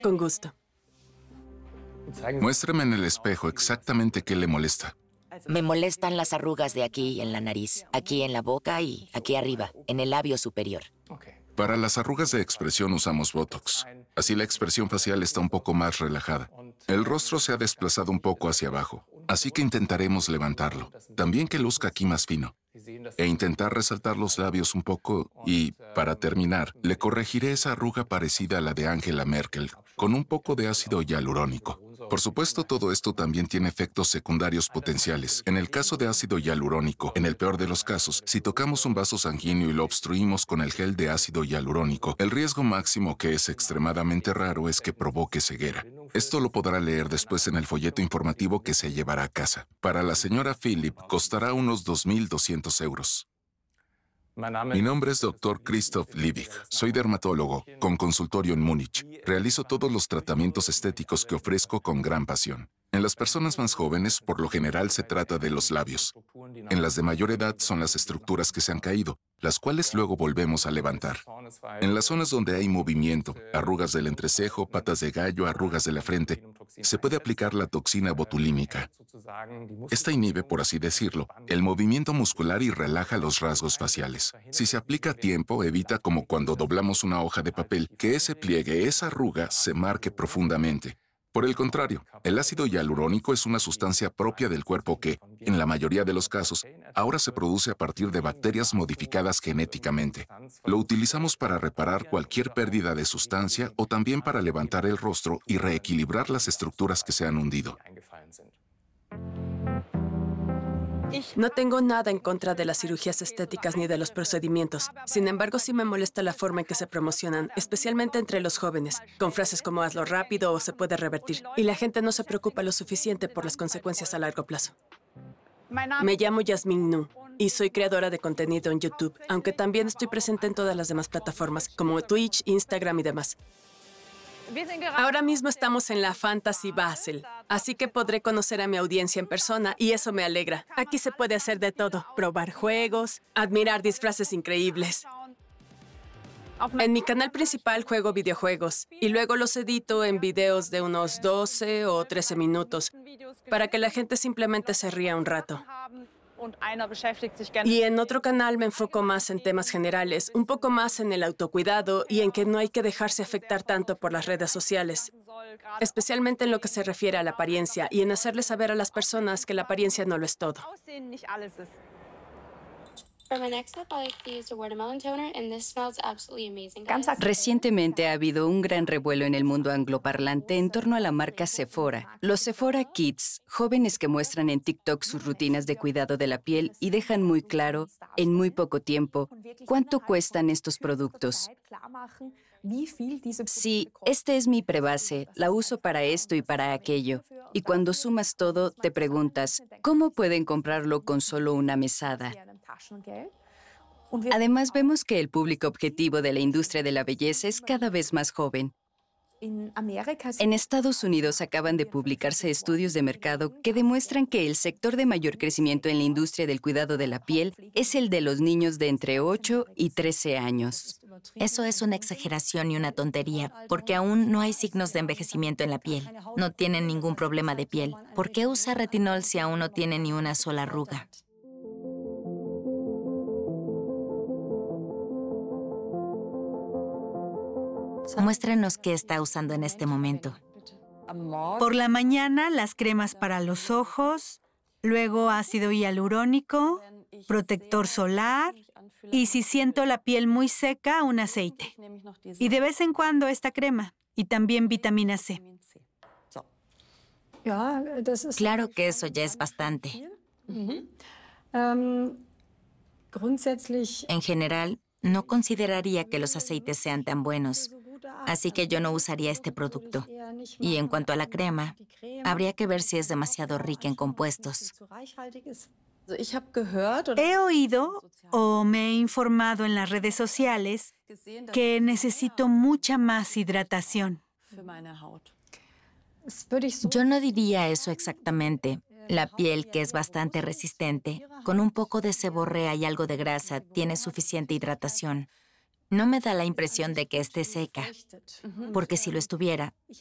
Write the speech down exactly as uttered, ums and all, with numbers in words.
Con gusto. Muéstrame en el espejo exactamente qué le molesta. Me molestan las arrugas de aquí en la nariz, aquí en la boca y aquí arriba, en el labio superior. Para las arrugas de expresión usamos Botox. Así la expresión facial está un poco más relajada. El rostro se ha desplazado un poco hacia abajo, así que intentaremos levantarlo. También que luzca aquí más fino. E intentar resaltar los labios un poco y, para terminar, le corregiré esa arruga parecida a la de Angela Merkel, con un poco de ácido hialurónico. Por supuesto, todo esto también tiene efectos secundarios potenciales. En el caso de ácido hialurónico, en el peor de los casos, si tocamos un vaso sanguíneo y lo obstruimos con el gel de ácido hialurónico, el riesgo máximo, que es extremadamente raro, es que provoque ceguera. Esto lo podrá leer después en el folleto informativo que se llevará a casa. Para la señora Philip, costará unos dos mil doscientos euros. Mi nombre es doctor Christoph Liebig. Soy dermatólogo, con consultorio en Múnich. Realizo todos los tratamientos estéticos que ofrezco con gran pasión. En las personas más jóvenes, por lo general, se trata de los labios. En las de mayor edad son las estructuras que se han caído, las cuales luego volvemos a levantar. En las zonas donde hay movimiento, arrugas del entrecejo, patas de gallo, arrugas de la frente, se puede aplicar la toxina botulínica. Esta inhibe, por así decirlo, el movimiento muscular y relaja los rasgos faciales. Si se aplica a tiempo, evita, como cuando doblamos una hoja de papel, que ese pliegue, esa arruga, se marque profundamente. Por el contrario, el ácido hialurónico es una sustancia propia del cuerpo que, en la mayoría de los casos, ahora se produce a partir de bacterias modificadas genéticamente. Lo utilizamos para reparar cualquier pérdida de sustancia o también para levantar el rostro y reequilibrar las estructuras que se han hundido. No tengo nada en contra de las cirugías estéticas ni de los procedimientos. Sin embargo, sí me molesta la forma en que se promocionan, especialmente entre los jóvenes, con frases como hazlo rápido o se puede revertir. Y la gente no se preocupa lo suficiente por las consecuencias a largo plazo. Me llamo Yasmin Nu y soy creadora de contenido en YouTube, aunque también estoy presente en todas las demás plataformas, como Twitch, Instagram y demás. Ahora mismo estamos en la Fantasy Basel, así que podré conocer a mi audiencia en persona y eso me alegra. Aquí se puede hacer de todo, probar juegos, admirar disfraces increíbles. En mi canal principal juego videojuegos y luego los edito en videos de unos doce o trece minutos para que la gente simplemente se ría un rato. Y en otro canal me enfoco más en temas generales, un poco más en el autocuidado y en que no hay que dejarse afectar tanto por las redes sociales, especialmente en lo que se refiere a la apariencia y en hacerle saber a las personas que la apariencia no lo es todo. Recientemente ha habido un gran revuelo en el mundo angloparlante en torno a la marca Sephora. Los Sephora Kids, jóvenes que muestran en TikTok sus rutinas de cuidado de la piel y dejan muy claro, en muy poco tiempo, cuánto cuestan estos productos. Sí, este es mi prebase, la uso para esto y para aquello. Y cuando sumas todo, te preguntas, ¿cómo pueden comprarlo con solo una mesada? Además, vemos que el público objetivo de la industria de la belleza es cada vez más joven. En Estados Unidos acaban de publicarse estudios de mercado que demuestran que el sector de mayor crecimiento en la industria del cuidado de la piel es el de los niños de entre ocho y trece años. Eso es una exageración y una tontería, porque aún no hay signos de envejecimiento en la piel. No tienen ningún problema de piel. ¿Por qué usar retinol si aún no tiene ni una sola arruga? Muéstrenos qué está usando en este momento. Por la mañana, las cremas para los ojos, luego ácido hialurónico, protector solar y si siento la piel muy seca, un aceite. Y de vez en cuando esta crema y también vitamina C. Claro que eso ya es bastante. En general, no consideraría que los aceites sean tan buenos, así que yo no usaría este producto. Y en cuanto a la crema, habría que ver si es demasiado rica en compuestos. He oído o me he informado en las redes sociales que necesito mucha más hidratación. Yo no diría eso exactamente. La piel, que es bastante resistente, con un poco de seborrea y algo de grasa, tiene suficiente hidratación. No me da la impresión de que esté seca, porque si lo estuviera,